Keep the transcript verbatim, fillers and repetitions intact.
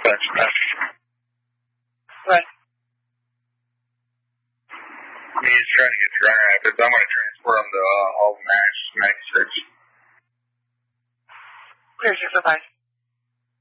Thanks, man. Right. He's trying to get to Grand Rapids. I'm going to transport him to uh, Alton Nash magistrates. Clear, six oh five.